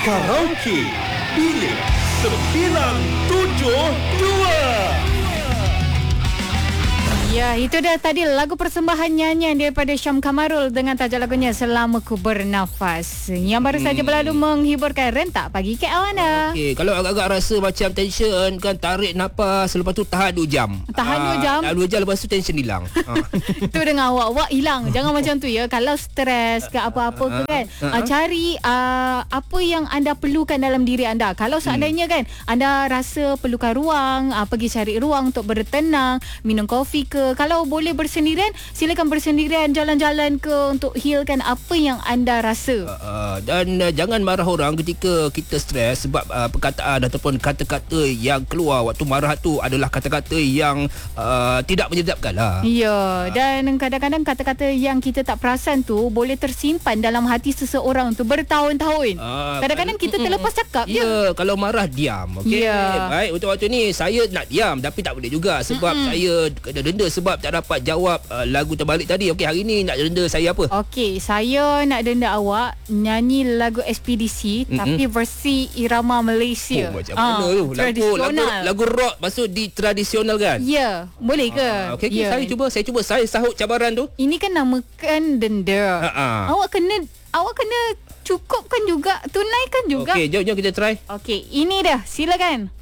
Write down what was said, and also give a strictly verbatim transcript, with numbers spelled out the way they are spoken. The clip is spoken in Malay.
Karaoke Bilik sembilan tujuh dua. Ya, itu dah tadi lagu persembahan nyanyian daripada Syam Kamarul dengan tajuk lagunya Selama Ku Bernafas. Yang baru hmm. saja berlalu menghiburkan rentak pagi K L anda. Okey, kalau agak-agak rasa macam tension kan, tarik nafas, lepas tu tahan dua jam. Tahan dua jam? Tahan dua jam, lepas tu tension hilang. Itu dengan awak-awak hilang. Jangan macam tu ya. Kalau stres ke apa-apa ke kan, uh, cari uh, apa yang anda perlukan dalam diri anda. Kalau seandainya kan anda rasa perlukan ruang, uh, pergi cari ruang untuk bertenang, minum kopi ke. Kalau boleh bersendirian, silakan bersendirian, jalan-jalan ke untuk healkan apa yang anda rasa. Uh, uh, dan uh, jangan marah orang ketika kita stres, sebab uh, perkataan ataupun kata-kata yang keluar waktu marah tu adalah kata-kata yang uh, tidak menyedapkan lah. Ya, dan kadang-kadang kata-kata yang kita tak perasan tu boleh tersimpan dalam hati seseorang tu bertahun-tahun. Uh, kadang-kadang kita terlepas cakap je. Ya, kalau marah diam. Okey. Ya. Baik, untuk waktu ni saya nak diam tapi tak boleh juga sebab Mm-mm. saya kena denda sebab tak dapat jawab uh, lagu terbalik tadi. Okey, hari ni nak denda saya apa? Okey, saya nak denda awak nyanyi lagu Ekspedisi Mm-mm. tapi versi irama Malaysia. Oh, macam mana tu? Lagu, lagu lagu rock maksud di tradisional kan? Ya, boleh ke? Uh, Okey, okay, ya. saya cuba, saya cuba saya sahut cabaran tu. Ini kan namakan denda. Uh-uh. Awak kena awak kena cukupkan juga, tunaikan juga. Okey, jom jom kita try. Okey, ini dah, silakan.